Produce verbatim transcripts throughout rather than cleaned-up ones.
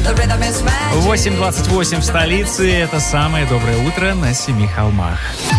восемь двадцать восемь в столице. Это самое доброе утро на Семи холмах.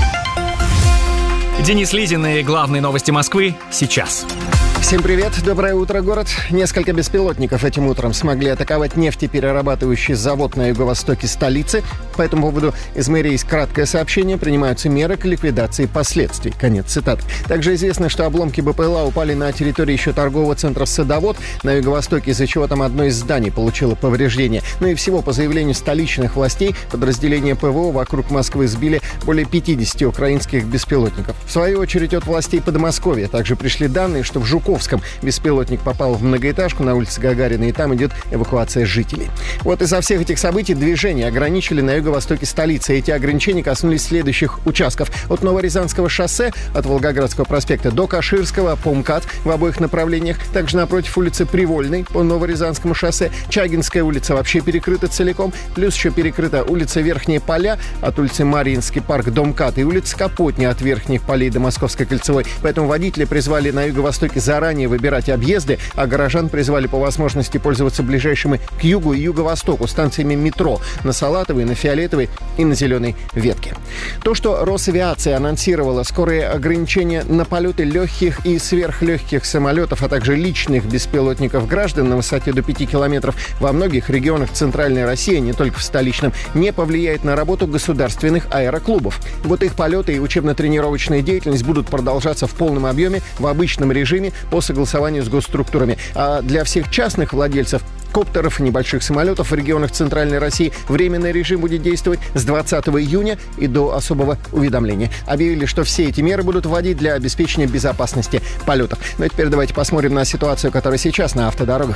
Денис Лизин и главные новости Москвы сейчас. Всем привет, доброе утро, город. Несколько беспилотников этим утром смогли атаковать нефтеперерабатывающий завод на юго-востоке столицы. По этому поводу из мэрии есть краткое сообщение. Принимаются меры к ликвидации последствий. Конец цитаты. Также известно, что обломки БПЛА упали на территории еще торгового центра «Садовод» на юго-востоке, из-за чего там одно из зданий получило повреждения. Ну и всего, по заявлению столичных властей, подразделения ПВО вокруг Москвы сбили более пятидесяти украинских беспилотников. В свою очередь, от властей Подмосковья также пришли данные, что в Жуковском беспилотник попал в многоэтажку на улице Гагарина, и там идет эвакуация жителей. Вот из-за всех этих событий движение ограничили на юго-востоке столицы. Эти ограничения коснулись следующих участков. От Новорязанского шоссе, от Волгоградского проспекта до Каширского, по МКАД в обоих направлениях. Также напротив улицы Привольной по Новорязанскому шоссе. Чагинская улица вообще перекрыта целиком. Плюс еще перекрыта улица Верхние Поля от улицы Мариинский парк до МКАД и улица Капотня от Верхних Полей до Московской кольцевой. Поэтому водители призвали на юго-востоке заранее выбирать объезды, а горожан призвали по возможности пользоваться ближайшими к югу и юго-востоку станциями метро на Салатовой, на Фиолетовой и на Зеленой ветке. То, что Росавиация анонсировала скорые ограничения на полеты легких и сверхлегких самолетов, а также личных беспилотников граждан на высоте до пяти километров во многих регионах Центральной России, не только в столичном, не повлияет на работу государственных аэроклубов. Вот их полеты и учебно-тренировочная деятельность будут продолжаться в полном объеме в обычном режиме по согласованию с госструктурами. А для всех частных владельцев коптеров и небольших самолетов в регионах Центральной России временный режим будет действовать с двадцатого июня и до особого уведомления. Объявили, что все эти меры будут вводить для обеспечения безопасности полетов. Ну а теперь давайте посмотрим на ситуацию, которая сейчас на автодорогах.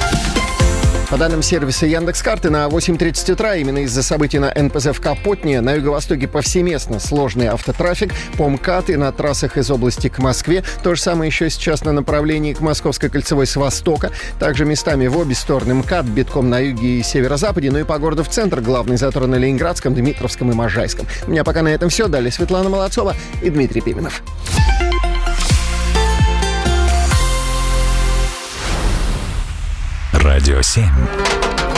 По данным сервиса Яндекс.Карты, на восемь тридцать утра именно из-за событий на эн пэ зэ в Капотне на юго-востоке повсеместно сложный автотрафик по МКАД и на трассах из области к Москве. То же самое еще сейчас на направлении к Московской кольцевой с востока. Также местами в обе стороны МКАД битком на юге и северо-западе, ну и по городу в центр. Главный затор на Ленинградском, Дмитровском и Можайском. У меня пока на этом все. Далее Светлана Молодцова и Дмитрий Пименов. Радио семь.